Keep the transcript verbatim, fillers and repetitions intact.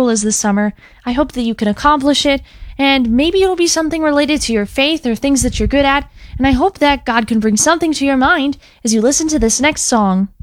is this summer. I hope that you can accomplish it, and maybe it'll be something related to your faith or things that you're good at, and I hope that God can bring something to your mind as you listen to this next song.